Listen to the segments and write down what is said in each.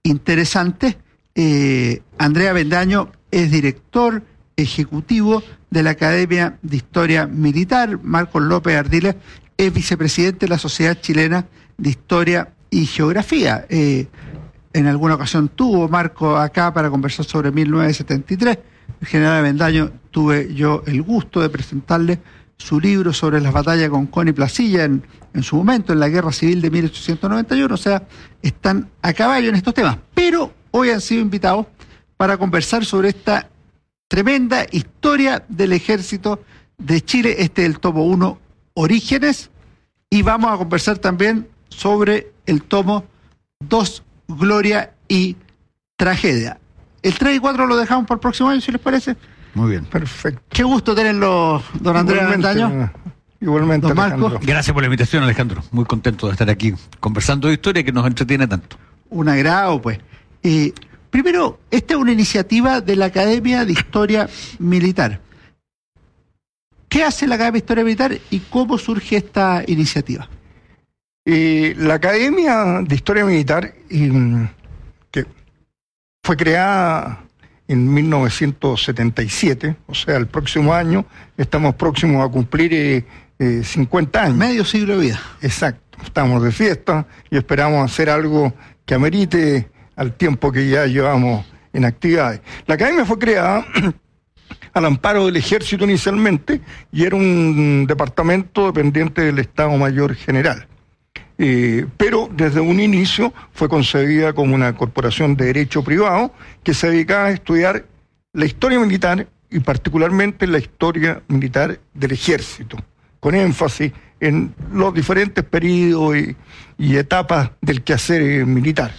interesantes. Andrea Avendaño es director ejecutivo de la Academia de Historia Militar. Marcos López Ardiles es vicepresidente de la Sociedad Chilena de Historia y Geografía. En alguna ocasión tuvo Marco acá para conversar sobre 1973. El general Avendaño, tuve yo el gusto de presentarle su libro sobre las batallas de Concón y Placilla en su momento, en la Guerra Civil de 1891. O sea, están a caballo en estos temas. Pero hoy han sido invitados para conversar sobre esta tremenda historia del Ejército de Chile. Este es el tomo 1, Orígenes. Y vamos a conversar también sobre el tomo 2, Gloria y Tragedia. El 3 y 4 lo dejamos para el próximo año, si les parece. Muy bien. Perfecto. Qué gusto tenerlo, don Andrea Avendaño. Igualmente, don Marco. Gracias por la invitación, Alejandro. Muy contento de estar aquí conversando de historia que nos entretiene tanto. Un agrado, pues. Primero, esta es una iniciativa de la Academia de Historia Militar. ¿Qué hace la Academia de Historia Militar y cómo surge esta iniciativa? La Academia de Historia Militar, que fue creada en 1977, o sea, el próximo año, estamos próximos a cumplir 50 años. Medio siglo de vida. Exacto, estamos de fiesta y esperamos hacer algo que amerite al tiempo que ya llevamos en actividades. La Academia fue creada al amparo del Ejército inicialmente y era un departamento dependiente del Estado Mayor General. Pero desde un inicio fue concebida como una corporación de derecho privado que se dedicaba a estudiar la historia militar y particularmente la historia militar del Ejército, con énfasis en los diferentes periodos y etapas del quehacer militar.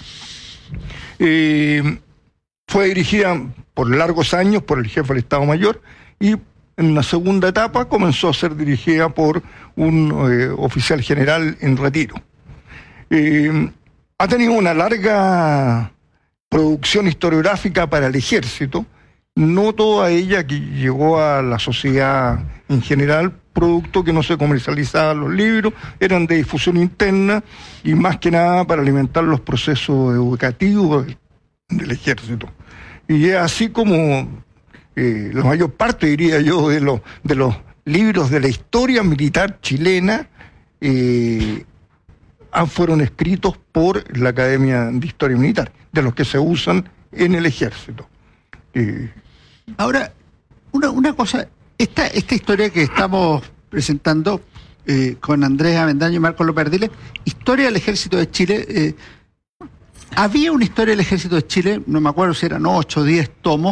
Fue dirigida por largos años por el jefe del Estado Mayor y en la segunda etapa comenzó a ser dirigida por un oficial general en retiro. Ha tenido una larga producción historiográfica para el Ejército, no toda ella que llegó a la sociedad en general, producto que no se comercializaban los libros, eran de difusión interna y más que nada para alimentar los procesos educativos del Ejército. Y es así como la mayor parte, diría yo, de los libros de la historia militar chilena fueron escritos por la Academia de Historia Militar, de los que se usan en el Ejército. Ahora, una cosa, esta historia que estamos presentando con Andrés Avendaño y Marcos López Ardiles, historia del Ejército de Chile, había una historia del Ejército de Chile, no me acuerdo si eran 8 o 10 tomos.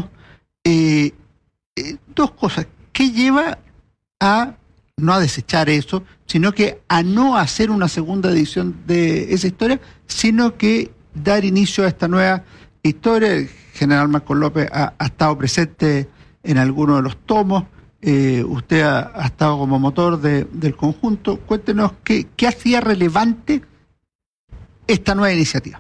Dos cosas, ¿qué lleva a no a desechar eso, sino que a no hacer una segunda edición de esa historia, sino que dar inicio a esta nueva historia? El general Marcos López ha estado presente en algunos de los tomos, usted ha estado como motor del conjunto. Cuéntenos qué hacía relevante esta nueva iniciativa.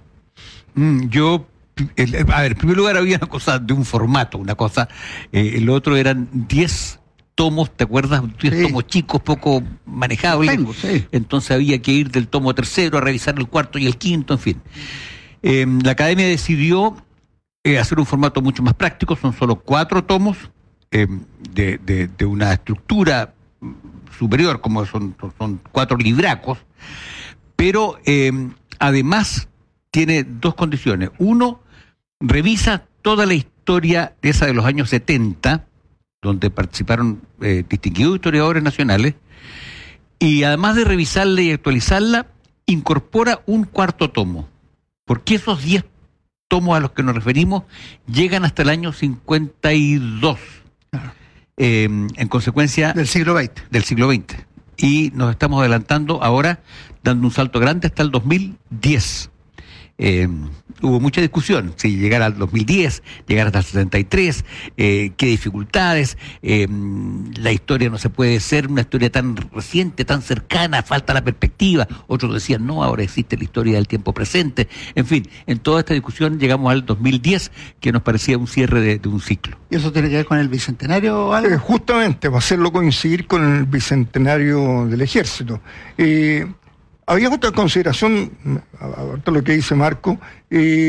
A ver, en primer lugar había una cosa de un formato, el otro eran 10 tomos, ¿te acuerdas? 10 tomos chicos, poco manejables. Sí. Entonces había que ir del tomo tercero a revisar el cuarto y el quinto, en fin. La Academia decidió hacer un formato mucho más práctico, son solo 4 tomos de una estructura superior, como son 4 libracos, pero además tiene 2 condiciones. Uno, revisa toda la historia esa de los años 70, donde participaron distinguidos historiadores nacionales, y además de revisarla y actualizarla, incorpora un 4º tomo, porque esos 10 tomos a los que nos referimos llegan hasta el año 52, en consecuencia del siglo XX. Del siglo XX. Y nos estamos adelantando ahora, dando un salto grande hasta el 2010. Hubo mucha discusión, si llegar al 2010, llegar hasta el 73, qué dificultades, la historia no se puede ser una historia tan reciente, tan cercana, falta la perspectiva. Otros decían, no, ahora existe la historia del tiempo presente. En fin, en toda esta discusión llegamos al 2010, que nos parecía un cierre de un ciclo. ¿Y eso tiene que ver con el bicentenario o algo? Justamente, para hacerlo coincidir con el bicentenario del Ejército. Había otra consideración, ahorita lo que dice Marco,